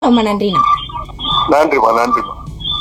ரொம்ப நன்றிண்ணா. நன்றிமா.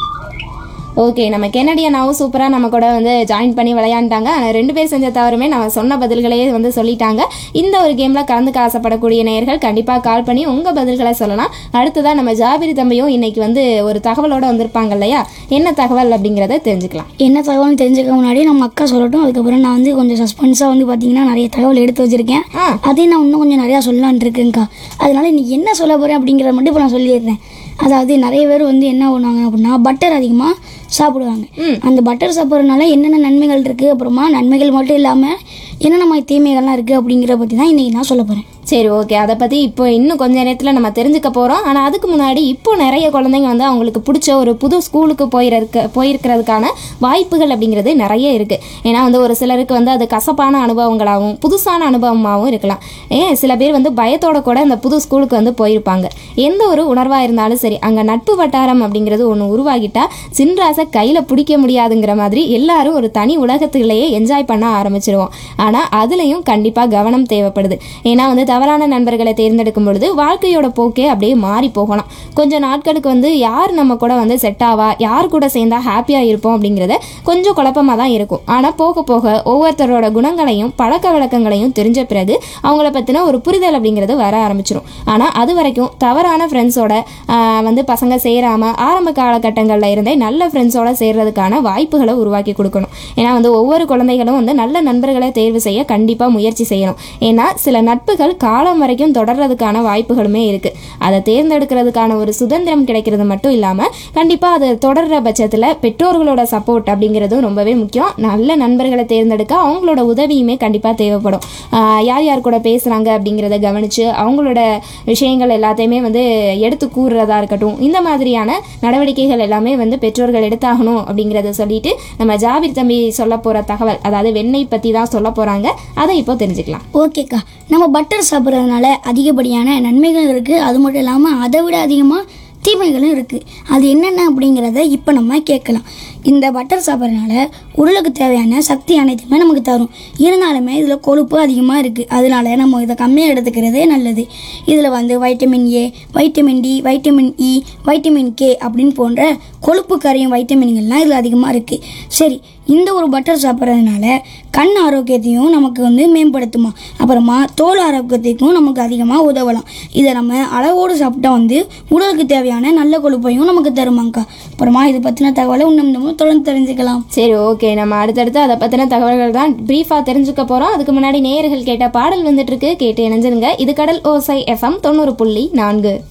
ஓகே, நம்ம கென்னடி அண்ணாவும் சூப்பராக நம்ம கூட வந்து ஜாயின் பண்ணி விளையாண்டாங்க. ஆனால் 2 பேர் செஞ்ச தவறுமே நம்ம சொன்ன பதில்களையே வந்து சொல்லிட்டாங்க. இந்த ஒரு கேமில் கலந்துக்க ஆசைப்படக்கூடிய நேயர்கள் கண்டிப்பாக கால் பண்ணி உங்கள் பதில்களை சொல்லலாம். அடுத்ததாக நம்ம ஜாபிரி தம்பியும் இன்னைக்கு வந்து ஒரு தகவலோடு வந்திருப்பாங்க இல்லையா? என்ன தகவல் அப்படிங்கிறத தெரிஞ்சுக்கலாம். என்ன தகவல்னு தெரிஞ்சுக்க முன்னாடி நம்ம அக்கா சொல்லட்டும். அதுக்கப்புறம் நான் வந்து கொஞ்சம் சஸ்பென்ஸாக வந்து பார்த்தீங்கன்னா நிறைய தகவல் எடுத்து வச்சுருக்கேன். அதையும் நான் இன்னும் கொஞ்சம் நிறையா சொல்லலான் இருக்கேங்க்கா. அதனால இன்னைக்கு என்ன சொல்ல போகிறேன் அப்படிங்கிறத மட்டும் இப்போ நான் சொல்லிடுறேன். அதாவது நிறைய பேர் வந்து என்ன பண்ணுவாங்க அப்படின்னா பட்டர் அதிகமாக சாப்பிடுவாங்க. அந்த பட்டர் சாப்பிட்றதுனால என்னென்ன நன்மைகள் இருக்குது, அப்புறமா நன்மைகள் மட்டும் இல்லாமல் என்னென்ன மாதிரி தீமைகள்லாம் இருக்குது அப்படிங்கிற பற்றி தான் இன்றைக்கி நான் சொல்ல போகிறேன். சரி, ஓகே. அதை பற்றி இப்போ இன்னும் கொஞ்ச நேரத்தில் நம்ம தெரிஞ்சுக்க போகிறோம். ஆனால் அதுக்கு முன்னாடி இப்போ நிறைய குழந்தைங்க வந்து அவங்களுக்கு பிடிச்ச ஒரு புது ஸ்கூலுக்கு போயிருக்கிறதுக்கான வாய்ப்புகள் அப்படிங்கிறது நிறைய இருக்குது. ஏன்னா வந்து ஒரு சிலருக்கு வந்து அது கசப்பான அனுபவங்களாகவும் புதுசான அனுபவமாகவும் இருக்கலாம். சில பேர் வந்து பயத்தோட கூட அந்த புது ஸ்கூலுக்கு வந்து போயிருப்பாங்க. எந்த ஒரு உணர்வாக இருந்தாலும் சரி, அங்கே நட்பு வட்டாரம் அப்படிங்கிறது ஒன்று உருவாகிட்டா சின்ராசை கையில் பிடிக்க முடியாதுங்கிற மாதிரி எல்லாரும் ஒரு தனி உலகத்துலேயே என்ஜாய் பண்ண ஆரம்பிச்சிருவோம். ஆனால் அதுலேயும் கண்டிப்பாக கவனம் தேவைப்படுது. ஏன்னா வந்து தவறான நண்பர்களை தேர்ந்தெடுக்கும் பொழுது வாழ்க்கையோட போக்கே அப்படியே மாறி போகலாம். கொஞ்சம் நாட்களுக்கு வந்து யார் நம்ம கூட வந்து செட் ஆவா, யார் கூட சேர்ந்தா ஹாப்பியாக இருப்போம் அப்படிங்கிறத கொஞ்சம் குழப்பமாக தான் இருக்கும். ஆனால் போக போக ஒவ்வொருத்தரோட குணங்களையும் பழக்க வழக்கங்களையும் தெரிஞ்ச பிறகு அவங்கள பற்றின ஒரு புரிதல் அப்படிங்கிறது வர ஆரம்பிச்சிடும். ஆனால் அது வரைக்கும் தவறான ஃப்ரெண்ட்ஸோட வந்து பசங்க சேராமல் ஆரம்ப காலகட்டங்களில் இருந்தே நல்ல ஃப்ரெண்ட்ஸோட சேர்றதுக்கான வாய்ப்புகளை உருவாக்கி கொடுக்கணும். ஏன்னா வந்து ஒவ்வொரு குழந்தைகளும் வந்து நல்ல நண்பர்களை தேர்வு செய்ய கண்டிப்பாக முயற்சி செய்யணும். ஏன்னா சில நட்புகள் காலம் வரைக்கும் தொடர்றதுக்கான வாய்ப்புகளுமே இருக்குது. அதை தேர்ந்தெடுக்கிறதுக்கான ஒரு சுதந்திரம் கிடைக்கிறது மட்டும் இல்லாமல் கண்டிப்பாக அதை தொடர்ற பட்சத்தில் பெற்றோர்களோட சப்போர்ட் அப்படிங்கிறதும் ரொம்பவே முக்கியம். நல்ல நண்பர்களை தேர்ந்தெடுக்க அவங்களோட உதவியுமே கண்டிப்பாக தேவைப்படும். யார் யார் கூட பேசுகிறாங்க அப்படிங்கிறத கவனித்து அவங்களோட விஷயங்கள் எல்லாத்தையுமே வந்து எடுத்து கூறுறதா இருக்கட்டும், இந்த மாதிரியான நடவடிக்கைகள் எல்லாமே வந்து பெற்றோர்கள் எடுத்தாகணும் அப்படிங்கிறத சொல்லிட்டு நம்ம ஜாபிர் தம்பி சொல்ல போகிற தகவல், அதாவது வெண்ணெய் பற்றி தான் சொல்ல போகிறாங்க. அதை இப்போ தெரிஞ்சுக்கலாம். ஓகேக்கா, நம்ம பட்டர் சாப்பிட்றதுனால அதிகப்படியான நன்மைகள் இருக்குது. அது மட்டும் இல்லாமல் அதை விட அதிகமாக தீமைகளும் இருக்குது. அது என்னென்ன அப்படிங்கிறத இப்போ நம்ம கேட்கலாம். இந்த பட்டர் சாப்பிட்றதுனால உடலுக்கு தேவையான சக்தி அனைத்துமே நமக்கு தரும். இருந்தாலுமே இதில் கொழுப்பு அதிகமாக இருக்குது. அதனால நம்ம இதை கம்மியாக எடுத்துக்கிறதே நல்லது. இதில் வந்து vitamin A, vitamin D, vitamin E, vitamin K அப்படின்னு போன்ற கொழுப்பு கரையும் வைட்டமின்கள்லாம் இதில் அதிகமாக இருக்குது. சரி, இந்த ஒரு பட்டர் சாப்பிட்றதுனால கண் ஆரோக்கியத்தையும் நமக்கு வந்து மேம்படுத்துமா, அப்புறமா தோல் ஆரோக்கியத்துக்கும் நமக்கு அதிகமாக உதவலாம். இதை நம்ம அளவோடு சாப்பிட்டா வந்து உடலுக்கு தேவையான நல்ல கொழுப்பையும் நமக்கு தருமாங்க்கா. அப்புறமா இதை பற்றின தகவலை இன்னும் தொடர்ந்து தெரிஞ்சுக்கலாம். சரி, ஓகே. நம்ம அடுத்தடுத்து அதை பற்றின தகவல்கள் தான் ப்ரீஃபாக தெரிஞ்சுக்க போகிறோம். அதுக்கு முன்னாடி நேயர்கள் கேட்ட பாடல் வந்துட்டு இருக்கு, கேட்டு இணைஞ்சிருங்க. இது கடல் ஓசை FM 90.4.